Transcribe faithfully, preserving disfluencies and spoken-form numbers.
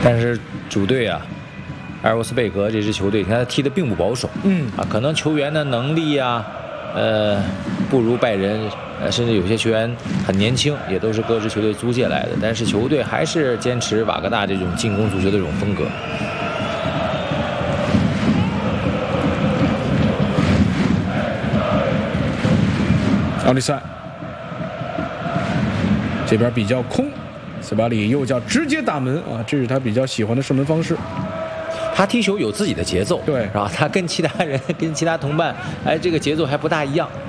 但是主队啊，埃尔沃斯贝格这支球队，你看他踢得并不保守， 嗯啊，可能球员的能力啊，呃，不如拜仁，呃，甚至有些球员很年轻，也都是各支球队租借来的，但是球队还是坚持瓦格纳这种进攻足球的这种风格。 奥利塞这边比较空，塞巴里右脚直接打门啊，这是他比较喜欢的射门方式。 他踢球有自己的节奏， 对， 然后他跟其他人、跟其他同伴，哎，这个节奏还不大一样。